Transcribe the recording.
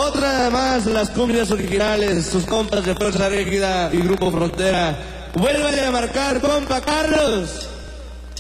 Otra más, las cumbias originales, sus compas de Fuerza Régida y Grupo Frontera. Vuélvale a marcar, compa Carlos.